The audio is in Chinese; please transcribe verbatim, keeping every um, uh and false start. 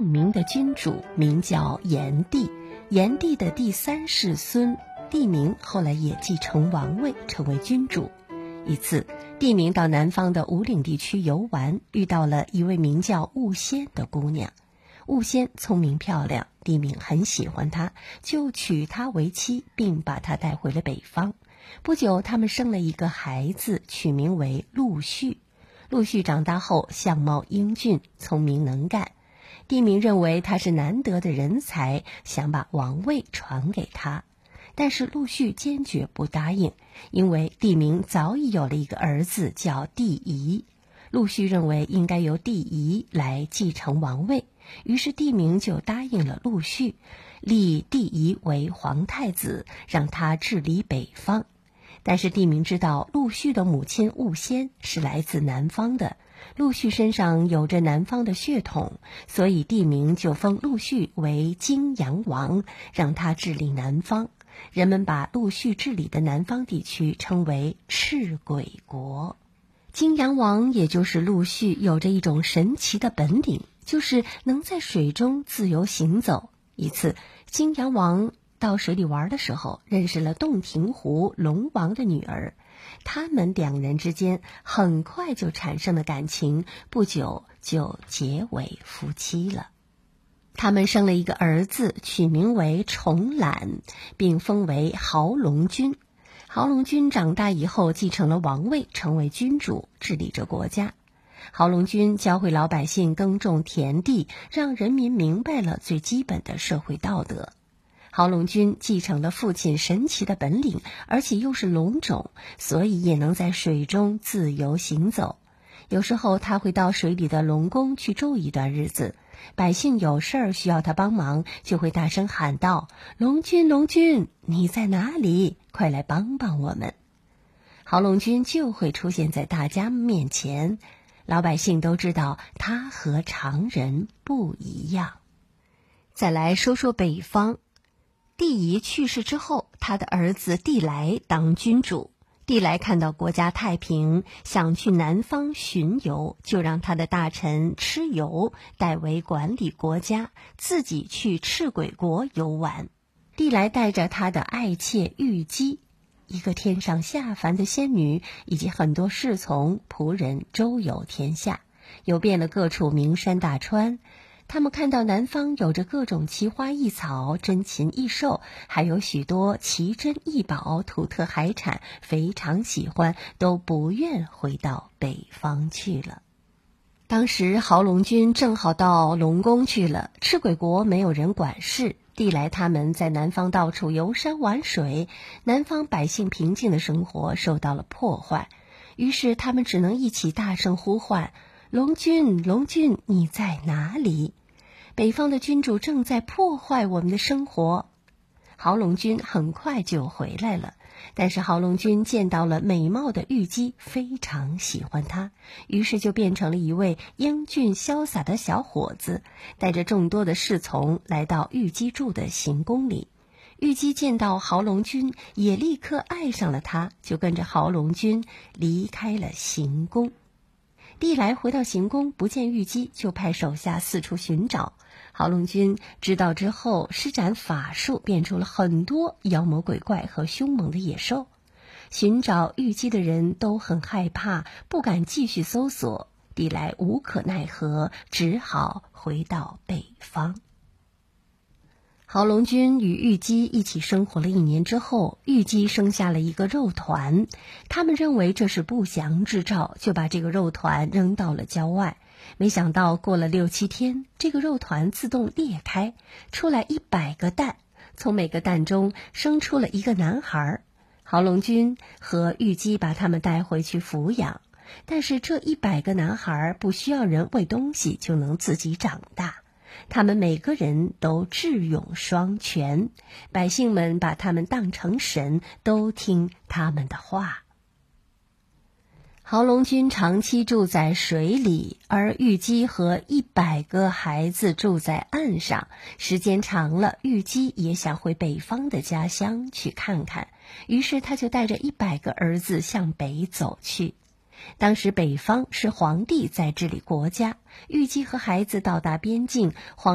名的君主，名叫炎帝。炎帝的第三世孙帝明后来也继承王位，成为君主。一次，帝明到南方的五岭地区游玩，遇到了一位名叫婺仙的姑娘。婺仙聪明漂亮，帝明很喜欢她，就娶她为妻，并把她带回了北方。不久，他们生了一个孩子，取名为陆续。陆续长大后，相貌英俊，聪明能干。帝明认为他是难得的人才，想把王位传给他。但是陆续坚决不答应，因为帝明早已有了一个儿子叫帝仪。陆续认为应该由帝仪来继承王位，于是帝明就答应了陆续，立帝仪为皇太子，让他治理北方。但是帝明知道陆续的母亲婺仙是来自南方的，陆续身上有着南方的血统，所以帝明就封陆续为荆阳王，让他治理南方。人们把陆续治理的南方地区称为赤鬼国。荆阳王也就是陆续有着一种神奇的本领，就是能在水中自由行走。一次，荆阳王到水里玩的时候，认识了洞庭湖龙王的女儿，他们两人之间很快就产生了感情，不久就结为夫妻了。他们生了一个儿子，取名为重览，并封为豪龙君。豪龙君长大以后继承了王位，成为君主，治理着国家。豪龙君教会老百姓耕种田地，让人民明白了最基本的社会道德。豪龙君继承了父亲神奇的本领，而且又是龙种，所以也能在水中自由行走。有时候他会到水里的龙宫去住一段日子，百姓有事儿需要他帮忙，就会大声喊道：龙君龙君，你在哪里？快来帮帮我们。豪龙君就会出现在大家面前，老百姓都知道他和常人不一样。再来说说北方。帝仪去世之后，他的儿子帝来当君主。帝来看到国家太平，想去南方巡游，就让他的大臣蚩尤代为管理国家，自己去赤鬼国游玩。帝来带着他的爱妾玉姬，一个天上下凡的仙女，以及很多侍从仆人周游天下，游遍了各处名山大川。他们看到南方有着各种奇花异草、珍禽异兽，还有许多奇珍异宝、土特海产，非常喜欢，都不愿回到北方去了。当时豪龙君正好到龙宫去了，赤鬼国没有人管事，帝来他们在南方到处游山玩水，南方百姓平静的生活受到了破坏，于是他们只能一起大声呼唤：龙君龙君，你在哪里？北方的君主正在破坏我们的生活。豪龙君很快就回来了，但是豪龙君见到了美貌的玉姬，非常喜欢她，于是就变成了一位英俊潇洒的小伙子，带着众多的侍从来到玉姬住的行宫里。玉姬见到豪龙君，也立刻爱上了他，就跟着豪龙君离开了行宫。帝来回到行宫，不见玉姬，就派手下四处寻找。豪龙君知道之后，施展法术，变出了很多妖魔鬼怪和凶猛的野兽。寻找玉姬的人都很害怕，不敢继续搜索。帝来无可奈何，只好回到北方。豪龙君与玉姬一起生活了一年之后，玉姬生下了一个肉团，他们认为这是不祥之兆，就把这个肉团扔到了郊外。没想到过了六七天，这个肉团自动裂开，出来一百个蛋，从每个蛋中生出了一个男孩。豪龙君和玉姬把他们带回去抚养，但是这一百个男孩不需要人喂东西就能自己长大。他们每个人都智勇双全，百姓们把他们当成神，都听他们的话。豪龙君长期住在水里，而玉姬和一百个孩子住在岸上。时间长了，玉姬也想回北方的家乡去看看，于是他就带着一百个儿子向北走去。当时北方是皇帝在治理国家，玉姬和孩子到达边境，皇